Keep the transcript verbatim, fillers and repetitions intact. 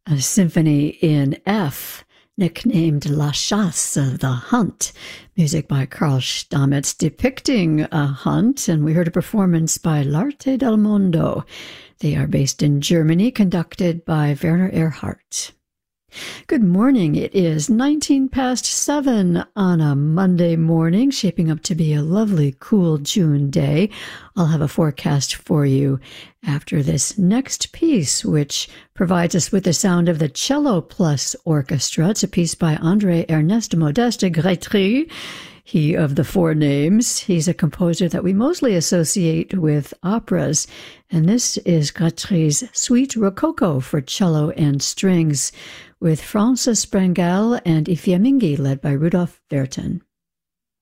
a symphony in F, nicknamed La Chasse, the Hunt, music by Carl Stamitz depicting a hunt, and we heard a performance by L'Arte del Mondo. They are based in Germany, conducted by Werner Erhardt. Good morning. It is nineteen past seven on a Monday morning, shaping up to be a lovely, cool June day. I'll have a forecast for you after this next piece, which provides us with the sound of the Cello Plus Orchestra. It's a piece by André Ernest Modeste Grétry, he of the four names. He's a composer that we mostly associate with operas, and this is Grétry's Suite Rococo for cello and strings, with Francis Sprengel and Ifeamingi led by Rudolf Verton.